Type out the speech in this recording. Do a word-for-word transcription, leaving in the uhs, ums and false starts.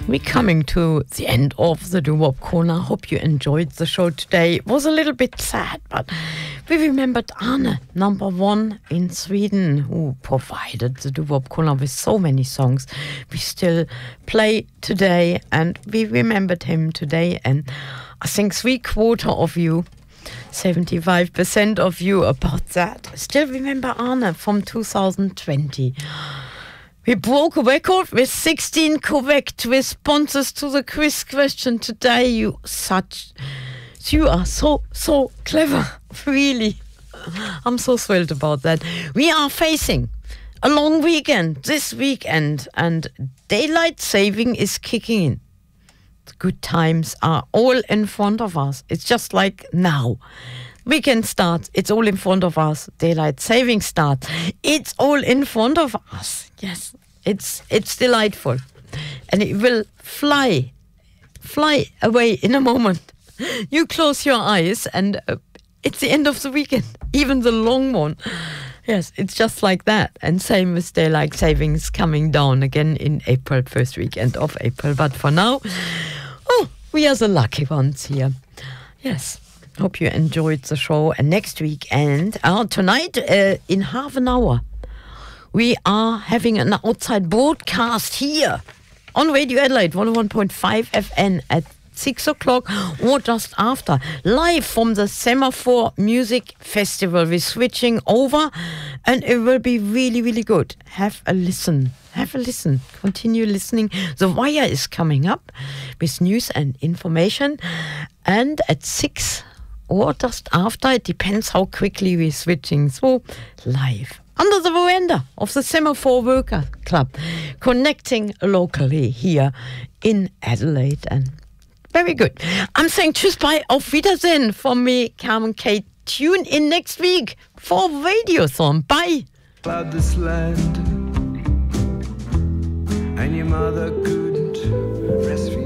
We're coming to the end of the Doo-Wop Corner. Hope you enjoyed the show today. It was a little bit sad, but we remembered Arne, number one in Sweden, who provided the Doo-Wop Corner with so many songs we still play today, and we remembered him today. And I think three quarter of you, seventy-five percent of you about that, still remember Arne from two thousand twenty. We broke a record with sixteen correct responses to the quiz question today. You such, you are so, so clever, really. I'm so thrilled about that. We are facing a long weekend this weekend, and daylight saving is kicking in. The good times are all in front of us. It's just like now. Weekend starts, it's all in front of us. Daylight saving starts, it's all in front of us. Yes, it's it's delightful. And it will fly, fly away in a moment. You close your eyes and uh, it's the end of the weekend, even the long one. Yes, it's just like that. And same with daylight savings coming down again in April, first weekend of April. But for now, oh, we are the lucky ones here. Yes. Hope you enjoyed the show. And next weekend, uh, tonight, uh, in half an hour, we are having an outside broadcast here on Radio Adelaide, one oh one point five F M at six o'clock or just after. Live from the Semaphore Music Festival. We're switching over and it will be really, really good. Have a listen. Have a listen. Continue listening. The Wire is coming up with news and information. And at six or just after, it depends how quickly we're switching. So, live under the veranda of the Semaphore Worker Club, connecting locally here in Adelaide. And very good. I'm saying tschüss, bye, auf Wiedersehen from me, Carmen Kate. Tune in next week for Radiothon. Bye. About this land, and your mother couldn't breastfeed.